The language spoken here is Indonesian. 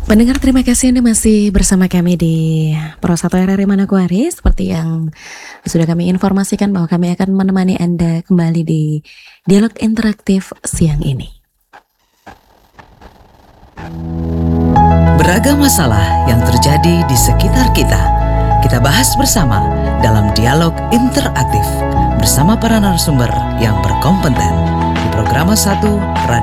Pendengar, terima kasih Anda masih bersama kami di Pro 1 RRI Manokwari. Seperti yang sudah kami informasikan bahwa kami akan menemani Anda kembali di dialog interaktif siang ini. Beragam masalah yang terjadi di sekitar kita bahas bersama dalam dialog interaktif bersama para narasumber yang berkompeten di Programa 1